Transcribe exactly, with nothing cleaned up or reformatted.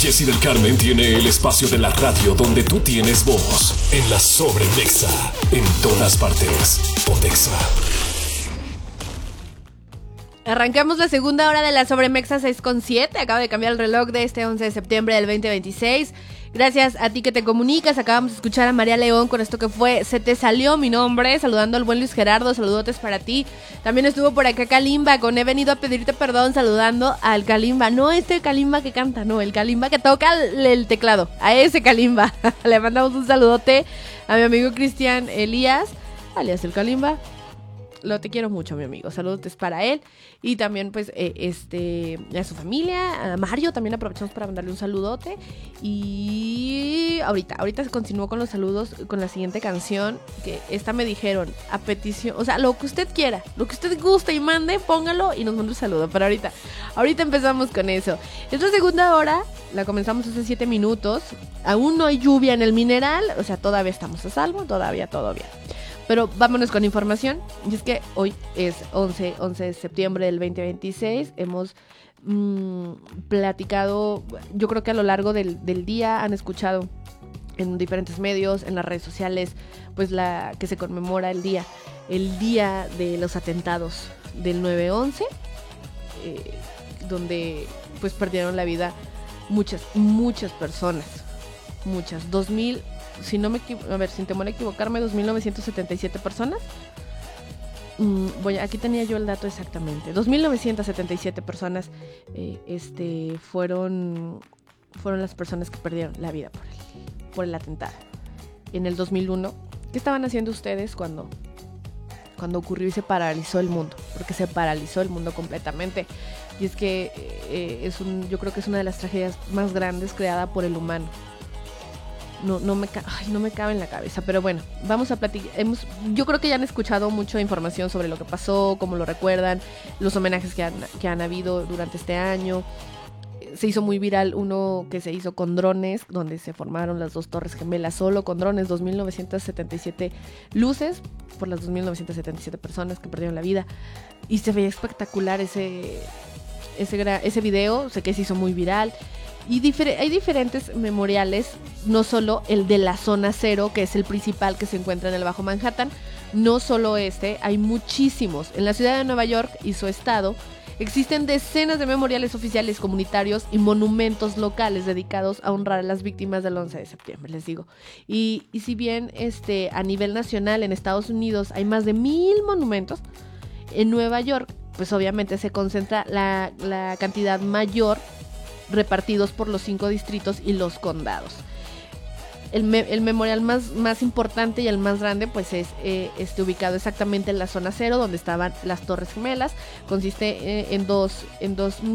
Jessy del Carmen tiene el espacio de la radio donde tú tienes voz. En la Sobremexa. En todas partes. Pontexa. Arrancamos la segunda hora de la Sobremexa seis con siete. Acaba de cambiar el reloj de este once de septiembre del veinte veintiséis. Gracias a ti que te comunicas. Acabamos de escuchar a María León con esto que fue Se te salió mi nombre. Saludando al buen Luis Gerardo. Saludotes para ti. También estuvo por acá Kalimba con He venido a pedirte perdón. Saludando al Kalimba. No este Kalimba que canta, no. El Kalimba que toca el, el teclado. A ese Kalimba. Le mandamos un saludote a mi amigo Cristian Elías, alias el Kalimba. Lo te quiero mucho, mi amigo. Saludos para él. Y también, pues, eh, este, a su familia, a Mario, también aprovechamos para mandarle un saludote. Y ahorita, ahorita se continuó con los saludos con la siguiente canción. Que esta me dijeron, a petición, o sea, lo que usted quiera, lo que usted guste y mande, póngalo y nos manda un saludo. Pero ahorita, ahorita empezamos con eso. Esta segunda hora la comenzamos hace siete minutos. Aún no hay lluvia en el Mineral, o sea, todavía estamos a salvo, todavía todo bien. Pero vámonos con información. Y es que hoy es once de septiembre del veinte veintiséis. Hemos mmm, platicado, yo creo que a lo largo del, del día han escuchado en diferentes medios, en las redes sociales, pues la que se conmemora el día, el día de los atentados del nueve once, eh, donde pues perdieron la vida muchas, muchas personas. Muchas, dos mil... Si no me equivoco, a ver, sin temor a equivocarme, dos mil novecientas setenta y siete personas. Mm, voy, aquí tenía yo el dato exactamente. dos mil novecientas setenta y siete personas eh, este, fueron, fueron las personas que perdieron la vida por el, por el atentado. En el dos mil uno, ¿qué estaban haciendo ustedes cuando, cuando ocurrió y se paralizó el mundo? Porque se paralizó el mundo completamente. Y es que eh, es un, yo creo que es una de las tragedias más grandes creada por el humano. No, no, me, ay, no me cabe en la cabeza, pero bueno, vamos a platicar. Hemos, yo creo que ya han escuchado mucha información sobre lo que pasó, cómo lo recuerdan, los homenajes que han, que han habido durante este año. Se hizo muy viral uno que se hizo con drones, donde se formaron las dos torres gemelas solo con drones, dos mil novecientas setenta y siete luces por las dos mil novecientas setenta y siete personas que perdieron la vida. Y se veía espectacular ese, ese, ese video, sé que se hizo muy viral. Y difer- hay diferentes memoriales, no solo el de la zona cero, que es el principal que se encuentra en el Bajo Manhattan, no solo este, hay muchísimos. En la ciudad de Nueva York y su estado existen decenas de memoriales oficiales comunitarios y monumentos locales dedicados a honrar a las víctimas del once de septiembre, les digo. Y, y si bien este, a nivel nacional en Estados Unidos hay más de mil monumentos, en Nueva York pues obviamente se concentra la, la cantidad mayor, repartidos por los cinco distritos y los condados. El, me- el memorial más, más importante y el más grande pues es eh, este, ubicado exactamente en la zona cero, donde estaban las Torres Gemelas. Consiste eh, en dos, en dos